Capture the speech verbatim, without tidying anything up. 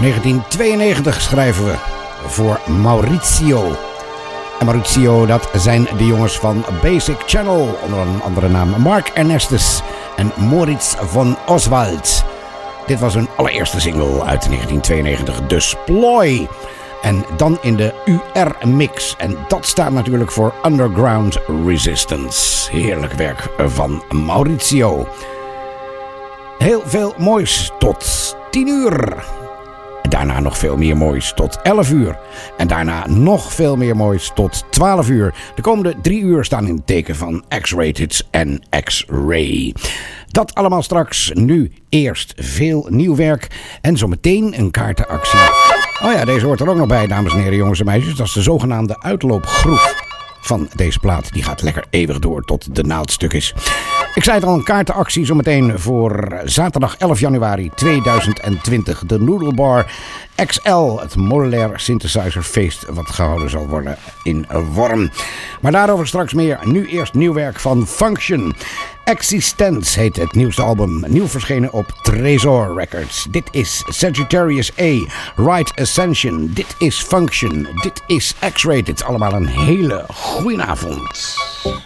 negentien tweeënnegentig schrijven we voor Maurizio. En Maurizio, dat zijn de jongens van Basic Channel, onder een andere naam Mark Ernestus en Moritz von Oswald. Dit was hun allereerste single uit negentien tweeënnegentig, dus Ploy. En dan in de U R-mix. En dat staat natuurlijk voor Underground Resistance. Heerlijk werk van Maurizio. Heel veel moois tot tien uur. Daarna nog veel meer moois tot elf uur. En daarna nog veel meer moois tot twaalf uur. De komende drie uur staan in het teken van X-Rated en X-Ray. Dat allemaal straks. Nu eerst veel nieuw werk. En zometeen een kaartenactie. Oh ja, deze hoort er ook nog bij, dames en heren, jongens en meisjes. Dat is de zogenaamde uitloopgroef van deze plaat. Die gaat lekker eeuwig door tot de naald stuk is. Ik zei het al, een kaartenactie zometeen voor zaterdag elf januari tweeduizend twintig. De Noodle Bar X L, het modulair synthesizerfeest wat gehouden zal worden in Worm. Maar daarover straks meer. Nu eerst nieuw werk van Function. Existence heet het nieuwste album, nieuw verschenen op Tresor Records. Dit is Sagittarius A, Right Ascension, dit is Function, dit is X-Rated. Allemaal een hele goeie avond.